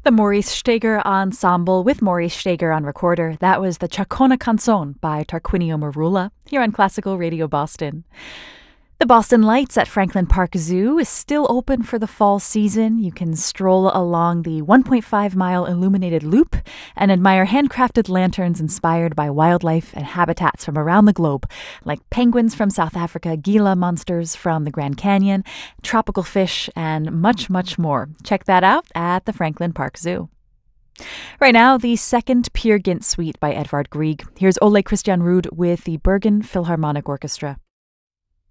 The Maurice Steger Ensemble with Maurice Steger on recorder. That was the Chacona Canzone by Tarquinio Marula here on Classical Radio Boston. The Boston Lights at Franklin Park Zoo is still open for the fall season. You can stroll along the 1.5-mile illuminated loop and admire handcrafted lanterns inspired by wildlife and habitats from around the globe, like penguins from South Africa, Gila monsters from the Grand Canyon, tropical fish, and much, much more. Check that out at the Franklin Park Zoo. Right now, the second Peer Gynt Suite by Edvard Grieg. Here's Ole Christian Ruud with the Bergen Philharmonic Orchestra.